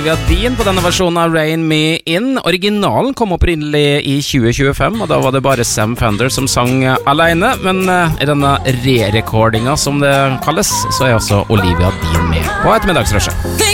Olivia Dean på denne versjonen av Rain Me In. Originalen kom opprinnelig i 2025, og da var det bare Sam Fender som sang alene. Men i denne re-recordinga, som det kalles, så er også Olivia Dean med på ettermiddagsrushet.